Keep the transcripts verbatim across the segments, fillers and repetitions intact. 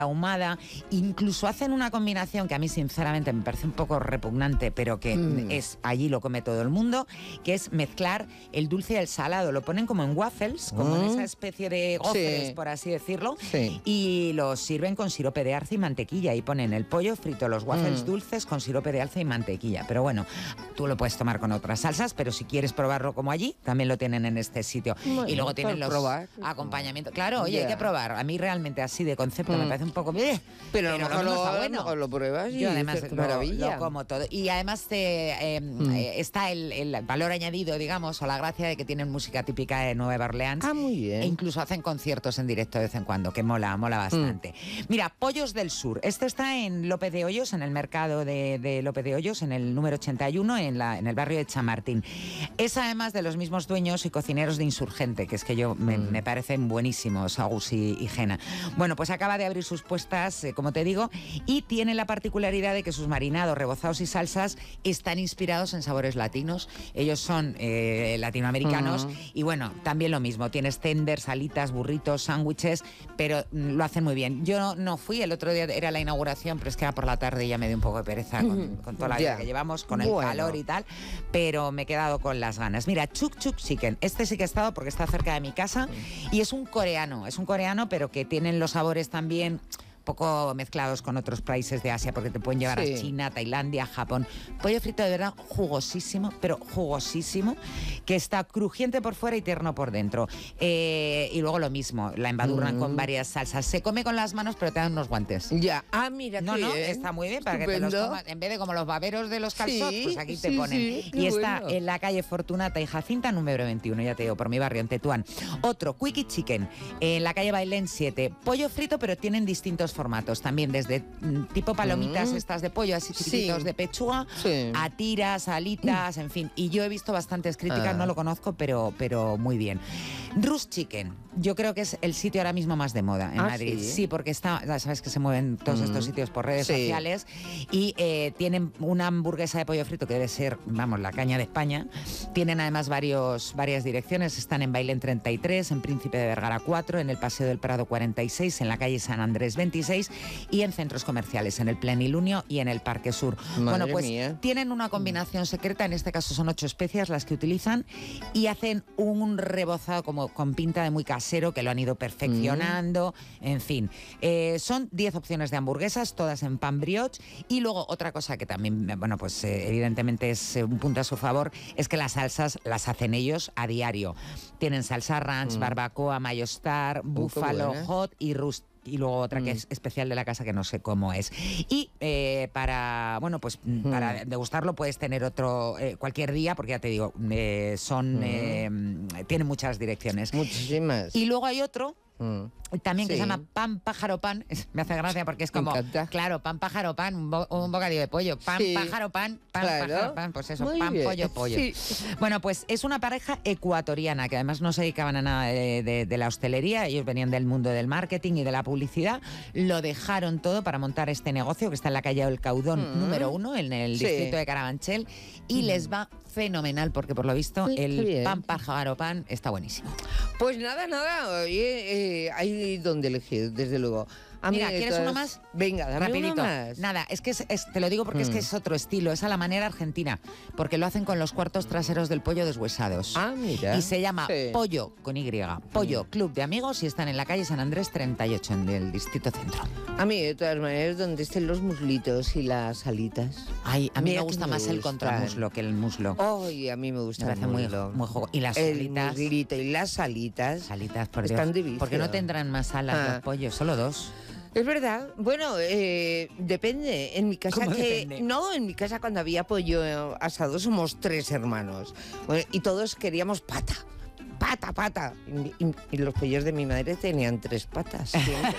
ahumada, incluso hacen una combinación que a mí sinceramente me parece un poco repugnante, pero que mm. es allí lo come todo el mundo, que es mezclar el dulce y el salado. Lo ponen como en waffles, como mm. en esa especie de gofres, sí. por así decirlo, sí. y los sirven con sirope de arce y mantequilla, y ponen el pollo frito, los waffles mm. dulces con sirope de arce y mantequilla. Pero bueno, tú lo puedes tomar con otras salsas, pero si quieres probarlo como allí, también lo tienen en este sitio. Bueno, y luego tienen los probar. acompañamientos. Claro, oye, yeah. hay que probar. A mí realmente así de concepto mm. me parece un poco... Pero, pero a lo mejor lo, bueno. lo pruebas y yo además es lo, maravilla. Lo como todo. Y además eh, eh, mm. eh, está el, el valor añadido, digamos, o la gracia de que tienen música típica de Nueva Orleans. Ah, muy bien. E incluso hacen conciertos en directo de vez en cuando, que mola, mola bastante. Mm. Mira, Pollos del Sur. Este está en López de Hoyos, en el mercado de, de López de Hoyos, en el número ochenta y uno, en, la, en el barrio de Chamartín. Es además de los mismos dueños y cocineros de Insurgente, que es que yo me, mm. me parecen buenísimos, Agus y, y Gena. Bueno, pues acaba de abrir sus puestas, eh, como te digo, y tiene la particularidad de que sus marinados, rebozados y salsas están inspirados en sabores latinos. Ellos son eh, latinoamericanos uh-huh. y bueno, también lo mismo. Tienes tenders, alitas, burritos, sándwiches, pero mm, lo hacen muy bien. Yo no, no fui, el otro día era la inauguración, pero es que era por la tarde y ya me dio un poco de pereza con, con toda la vida yeah. que llevamos, con el bueno. calor y tal, pero me he quedado con las ganas. Mira, Chuk Chuk Chicken. Este sí que he estado porque está cerca de mi casa y es un coreano, es un coreano, pero que tienen los sabores también poco mezclados con otros países de Asia, porque te pueden llevar sí. a China, Tailandia, Japón. Pollo frito de verdad jugosísimo, pero jugosísimo, que está crujiente por fuera y tierno por dentro. Eh, y luego lo mismo, la embadurnan mm. con varias salsas. Se come con las manos, pero te dan unos guantes. Ya, ah, mira, no, no, bien. está muy bien para Estupendo. que te los comas. En vez de como los baberos de los calzots, sí, pues aquí te sí, ponen. Sí, y está bueno. en la calle Fortunata y Jacinta, número veintiuno, ya te digo, por mi barrio, en Tetuán. Otro, Quickie Chicken, en la calle Bailén siete. Pollo frito, pero tienen distintos formatos también, desde tipo palomitas mm. estas de pollo, así chiquititos sí. de pechuga, sí. a tiras, alitas, en fin. Y yo he visto bastantes críticas, ah. no lo conozco, pero, pero muy bien. Roost Chicken, yo creo que es el sitio ahora mismo más de moda en ¿Ah, Madrid. sí? Sí, porque está, ya sabes que se mueven todos mm. estos sitios por redes sí. sociales y eh, tienen una hamburguesa de pollo frito que debe ser, vamos, la caña de España. Tienen además varios, varias direcciones, están en Bailén treinta y tres, en Príncipe de Vergara cuatro, en el Paseo del Prado cuarenta y seis, en la calle San Andrés veintiséis y en centros comerciales, en el Plenilunio y en el Parque Sur. Madre bueno, pues mía. tienen una combinación secreta, en este caso son ocho especias las que utilizan y hacen un rebozado como con pinta de muy casero que lo han ido perfeccionando, mm. en fin. Eh, son diez opciones de hamburguesas, todas en pan brioche, y luego otra cosa que también, bueno, pues eh, evidentemente es eh, un punto a su favor, es que las salsas las hacen ellos a diario. Tienen salsa ranch, mm. barbacoa, mayo star, búfalo, hot y rust. Y luego otra mm. que es especial de la casa que no sé cómo es. Y eh, para, bueno, pues mm. para degustarlo puedes tener otro eh, cualquier día, porque ya te digo, eh, son, mm. eh, tienen muchas direcciones. Muchísimas. Y luego hay otro Mm. también que sí. se llama pan pájaro pan. Me hace gracia porque es como, claro, pan pájaro pan, un, bo un bocadillo de pollo, pan sí. pájaro pan, pan claro. pájaro pan, pues eso, Muy pan bien. pollo pollo. Sí. Bueno, pues es una pareja ecuatoriana que además no se dedicaban a nada de, de, de la hostelería, ellos venían del mundo del marketing y de la publicidad, lo dejaron todo para montar este negocio que está en la calle del Caudón mm. número uno, en el sí. distrito de Carabanchel, y mm. les va fenomenal porque por lo visto sí, el pan pájaro pan está buenísimo. Pues nada, nada, oye, eh, hay donde elegir, desde luego. A Mira, ¿quieres todas... uno más? Venga, dame rapidito. Uno más. Nada, es que es, es, te lo digo porque mm. es que es otro estilo, es a la manera argentina, porque lo hacen con los cuartos traseros del pollo deshuesados. Ah, mira. Y se llama sí. Pollo, con Y, Pollo mm. Club de Amigos, y están en la calle San Andrés treinta y ocho, en el Distrito Centro. A mí, de todas maneras, donde estén los muslitos y las alitas. Ay, a mí Mira me gusta me más gustan. el contramuslo que el muslo. Ay, a mí me gusta me parece muy, muy juego. Y las el alitas. muslito y las alitas. Alitas, por Dios. Están divinos. ¿Por qué no tendrán más alas ah. los pollos? Solo dos. Es verdad. Bueno, eh, depende. En mi casa ¿Cómo que depende? No, en mi casa cuando había pollo asado somos tres hermanos. Bueno, y todos queríamos pata. Pata, pata. Y, y, y los pollos de mi madre tenían tres patas siempre.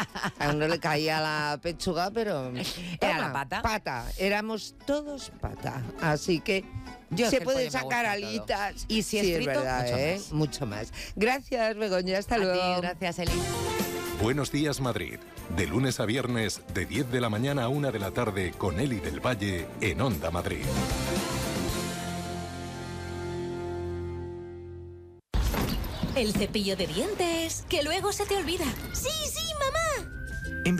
A uno le caía la pechuga, pero ¿era la pata? Pata. Éramos todos pata. Así que Yo se pueden sacar alitas. Todo. Y si es sí, frito, es verdad, mucho, ¿eh? más. mucho más. Gracias, Begoña. Hasta a luego. Ti, gracias, Eli. Buenos días, Madrid. De lunes a viernes, de diez de la mañana a una de la tarde, con Eli del Valle, en Onda Madrid. El cepillo de dientes, que luego se te olvida. ¡Sí, sí, mamá!